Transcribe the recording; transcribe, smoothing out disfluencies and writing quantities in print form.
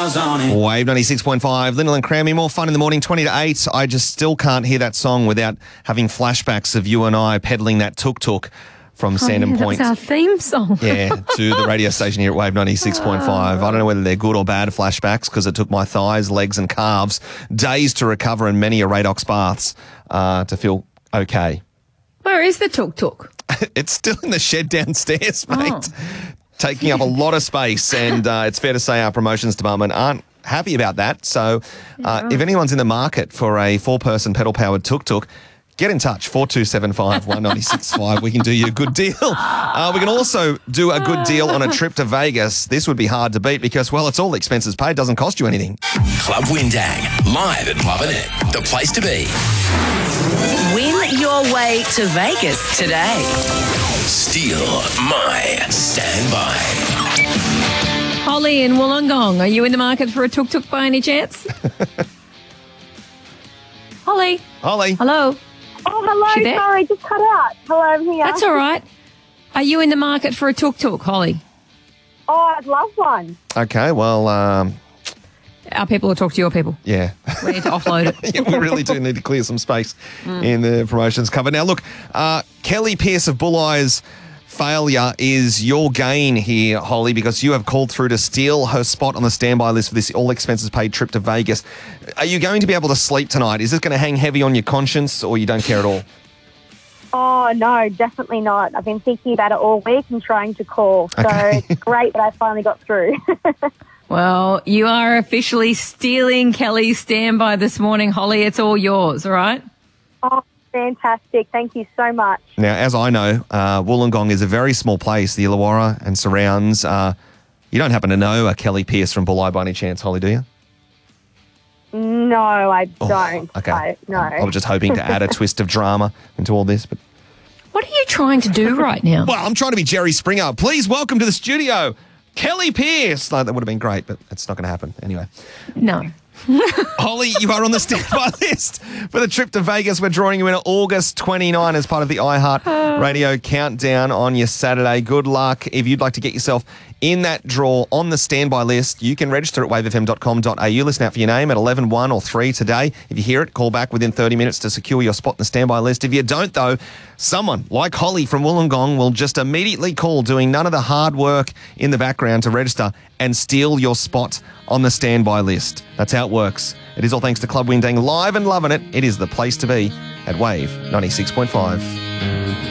miles on it. Wave 96.5, Lyndall and Crammy, more fun in the morning, 20 to 8. I just still can't hear that song without having flashbacks of you and I peddling that tuk-tuk from Sandon Point. That was our theme song. Yeah, to the radio station here at Wave 96.5. I don't know whether they're good or bad flashbacks because it took my thighs, legs and calves days to recover and many a Radox baths to feel okay. Where is the tuk-tuk? It's still in the shed downstairs, mate. Taking up a lot of space, and it's fair to say our promotions department aren't happy about that. So if anyone's in the market for a 4-person pedal-powered tuk-tuk, get in touch, 4275 1965. We can do you a good deal. We can also do a good deal on a trip to Vegas. This would be hard to beat because, well, it's all expenses paid. Doesn't cost you anything. Club Windang, live and loving it. The place to be. Win your way to Vegas today. Steal my standby. Holly in Wollongong, are you in the market for a tuk-tuk by any chance? Holly. Hello. Oh, hello. Sorry, just cut out. Hello, I'm here. That's all right. Are you in the market for a tuk-tuk, Holly? Oh, I'd love one. Okay, well, Our people will talk to your people. yeah. We need to offload it. Yeah, we really do need to clear some space in the promotions cover. Now, look, Kelly Pearce of Bulleye's failure is your gain here, Holly, because you have called through to steal her spot on the standby list for this all-expenses-paid trip to Vegas. Are you going to be able to sleep tonight? Is this going to hang heavy on your conscience, or you don't care at all? Oh, no, definitely not. I've been thinking about it all week and trying to call. So it's great that I finally got through. Well, you are officially stealing Kelly's standby this morning, Holly. It's all yours, all right? Oh, fantastic. Thank you so much. Now, as I know, Wollongong is a very small place, the Illawarra and surrounds. You don't happen to know Kelly Pearce from Bulleye by any chance, Holly, do you? No, I don't. Okay. No. I was just hoping to add a twist of drama into all this, but... What are you trying to do right now? Well, I'm trying to be Jerry Springer. Please welcome to the studio, Kelly Pearce. No, that would have been great, but it's not going to happen. Anyway. No. Holly, you are on the standby list for the trip to Vegas. We're drawing you in August 29 as part of the iHeart Radio Countdown on your Saturday. Good luck. If you'd like to get yourself in that draw on the standby list, you can register at wavefm.com.au. Listen out for your name at 11, 1 or 3 today. If you hear it, call back within 30 minutes to secure your spot in the standby list. If you don't, though, someone like Holly from Wollongong will just immediately call, doing none of the hard work in the background to register and steal your spot on the standby list. That's how it works. It is all thanks to Club Windang, live and loving it. It is the place to be at Wave 96.5.